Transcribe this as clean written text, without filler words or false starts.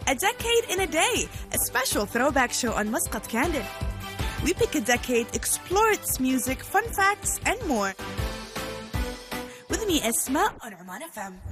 A Decade in a Day, a special throwback show on Muscat Candid. We pick a decade, explore its music, fun facts, and more. With me, Esma, on Oman FM.